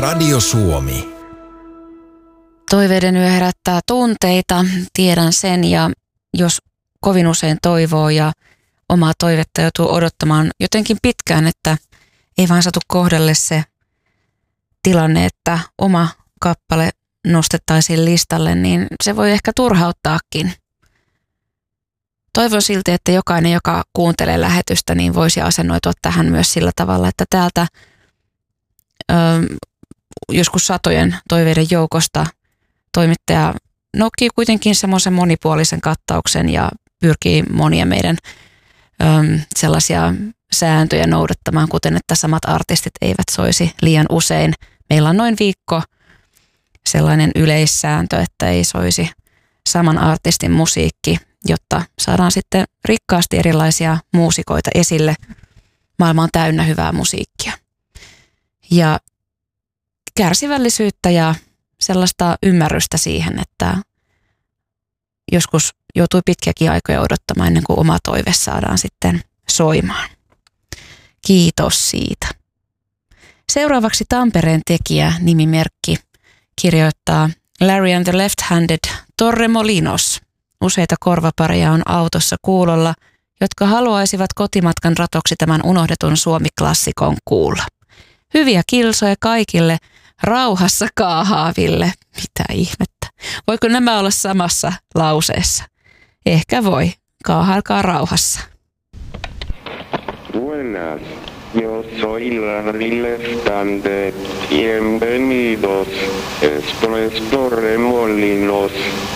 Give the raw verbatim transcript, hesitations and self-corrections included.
Radio Suomi. Toiveiden yö herättää tunteita, tiedän sen, ja jos kovin usein toivoo ja omaa toivetta joutuu odottamaan jotenkin pitkään, että ei vaan satu kohdalle se tilanne, että oma kappale nostettaisiin listalle, niin se voi ehkä turhauttaakin. Toivon silti, että jokainen, joka kuuntelee lähetystä, niin voisi asennoitua tähän myös sillä tavalla, että täältä ö, joskus satojen toiveiden joukosta toimittaja nokkii kuitenkin semmoisen monipuolisen kattauksen ja pyrkii monia meidän ö, sellaisia sääntöjä noudattamaan, kuten että samat artistit eivät soisi liian usein. Meillä on noin viikko sellainen yleissääntö, että ei soisi saman artistin musiikki, jotta saadaan sitten rikkaasti erilaisia muusikoita esille. Maailma on täynnä hyvää musiikkia. Ja kärsivällisyyttä ja sellaista ymmärrystä siihen, että joskus joutui pitkiäkin aikoja odottamaan ennen kuin oma toive saadaan sitten soimaan. Kiitos siitä. Seuraavaksi Tampereen tekijä nimimerkki kirjoittaa Larry and the Left-Handed Torremolinos. Useita korvapareja on autossa kuulolla, jotka haluaisivat kotimatkan ratoksi tämän unohdetun suomiklassikon kuulla. Hyviä kilsoja kaikille rauhassa kaahaaville. Mitä ihmettä. Voiko nämä olla samassa lauseessa? Ehkä voi. Kaahailkaa rauhassa. Buenas. Yo soy Larry Left-Handed. Bienvenidos. Esto es Torremolinos.